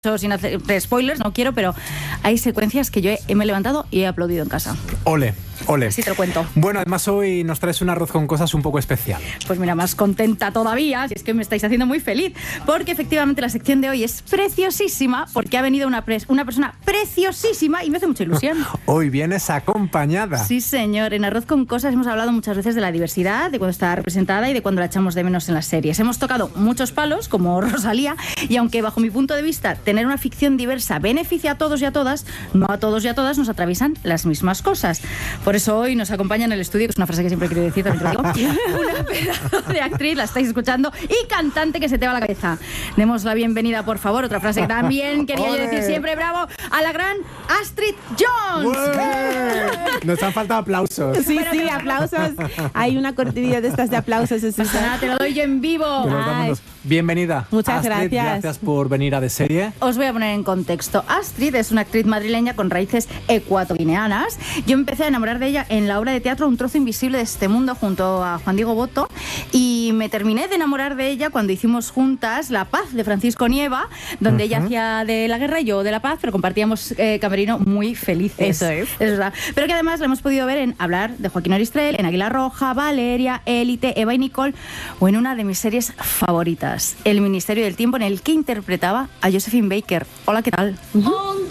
sin hacer spoilers, no quiero, pero hay secuencias que yo me he levantado y he aplaudido en casa. Ole. Así te lo cuento. Bueno, además hoy nos traes un arroz con cosas un poco especial. Pues mira, más contenta todavía, si es que me estáis haciendo muy feliz, porque efectivamente la sección de hoy es preciosísima, porque ha venido una persona preciosísima y me hace mucha ilusión. Hoy vienes acompañada. Sí, señor. En Arroz con Cosas hemos hablado muchas veces de la diversidad, de cuando está representada y de cuando la echamos de menos en las series. Hemos tocado muchos palos, como Rosalía, y aunque bajo mi punto de vista tener una ficción diversa beneficia a todos y a todas, no a todos y a todas nos atraviesan las mismas cosas. Por eso hoy nos acompaña en el estudio, que es una frase que siempre quiero decir, también te lo digo, una pedazo de actriz, la estáis escuchando, y cantante que se te va a la cabeza. Demos la bienvenida, por favor, otra frase que también quería yo decir siempre, bravo, a la gran Astrid Jones. Nos han faltado aplausos. Sí, aplausos. Hay una cortinilla de estas de aplausos. Nada, te lo doy yo en vivo. Bienvenida. Muchas Astrid, gracias por venir a De Serie. Os voy a poner en contexto. Astrid es una actriz madrileña con raíces ecuatoguineanas. Yo me empecé a enamorar de ella en la obra de teatro Un trozo invisible de este mundo junto a Juan Diego Boto, y me terminé de enamorar de ella cuando hicimos juntas La Paz de Francisco Nieva, donde ella hacía de la guerra y yo de la paz, pero compartíamos camerino muy felices. Eso es. Es verdad. Pero que además la hemos podido ver en Hablar de Joaquín Oristrel, en Águila Roja, Valeria, Élite, Eva y Nicole, o en una de mis series favoritas, El Ministerio del Tiempo, en el que interpretaba a Josephine Baker. Hola, ¿qué tal? On